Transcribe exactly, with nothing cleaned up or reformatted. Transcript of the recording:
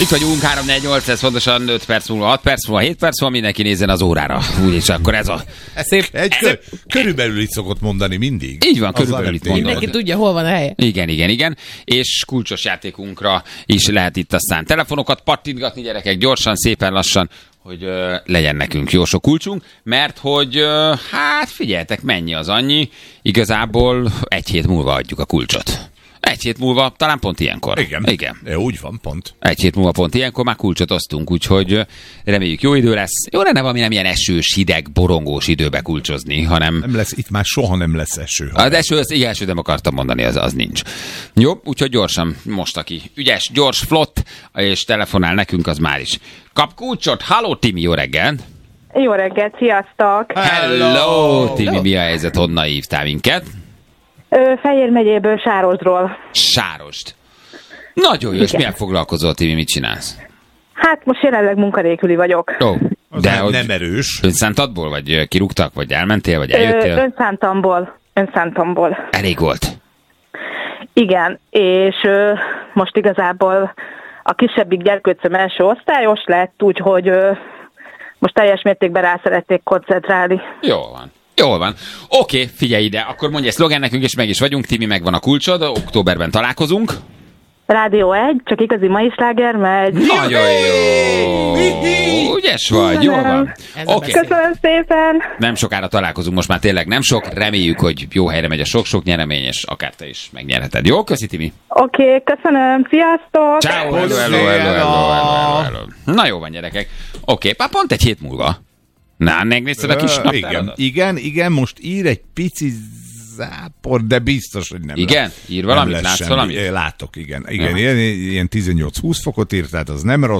Itt vagyunk, három négy nyolc, ez pontosan öt perc múlva, hat perc múlva, hét perc múlva, mindenki nézzen az órára. Úgyis akkor ez a szép... Egy kö, körülbelül így szokott mondani mindig. Így van, körülbelül itt mondod. Mindenki tudja, hol van a helye. Igen, igen, igen. És kulcsos játékunkra is lehet itt aztán telefonokat pattintgatni, gyerekek, gyorsan, szépen lassan, hogy uh, legyen nekünk jó sok kulcsunk, mert hogy uh, hát figyeljetek, mennyi az annyi, igazából egy hét múlva adjuk a kulcsot. Egy hét múlva, talán pont ilyenkor. Igen. Igen. É, úgy van, pont. Egy hét múlva pont ilyenkor már kulcsot osztunk, úgyhogy reméljük jó idő lesz. Jó lenne valami nem ilyen esős, hideg, borongós időbe kulcsozni, hanem... Nem lesz, itt már soha nem lesz eső. Az eső, az igen, eső nem akartam mondani, az, az nincs. Jó, úgyhogy gyorsan, most aki ügyes, gyors, flott, és telefonál nekünk, az már is kap kulcsot. Halló, Timi, jó reggel! Jó reggelt, sziasztok! Hello, Timi, mi a helyzet, honnan hívtál minket? Ö, Fejér megyéből, Sárosdról. Sárost. Nagyon jó, és milyen foglalkozol, Timi, mit csinálsz? Hát most jelenleg munkanélküli vagyok. Ó, Az de nem, hogy nem erős. önszántadból, vagy kirúgtak, vagy elmentél, vagy Ö, eljöttél? önszántamból. Önszántamból. Elég volt. Igen, és ö, most igazából a kisebbik gyerkőcöm első osztályos lett, úgyhogy ö, most teljes mértékben rá szeretnék koncentrálni. Jól van. Jól van. Oké, figyelj ide, akkor mondj egy szlogen nekünk, és meg is vagyunk. Timi, megvan a kulcsod, októberben találkozunk. Rádió egy, csak igazi mai sláger megy. Nagyon jó. Ügyes vagy, jól van. Oké. Köszönöm szépen. Nem sokára találkozunk, most már tényleg nem sok. Reméljük, hogy jó helyre megy a sok-sok nyeremény, és akár te is megnyerheted. Jó, köszi, Timi. Oké, okay, köszönöm. Sziasztok. Ciao, hello, hello, hello, hello, hello, hello. Na jó van, gyerekek. Oké, okay, pont egy hét múlva. Na, megnézted a kis Uh, igen, naptáradat? igen, igen, most ír egy pici zápor, de biztos, hogy nem Igen? lesz. Ír valamit? Nem lesz Látsz semmi. valamit? Látok, igen. Igen, Ja. ilyen, ilyen tizennyolc-húsz fokot írt, tehát az nem rossz.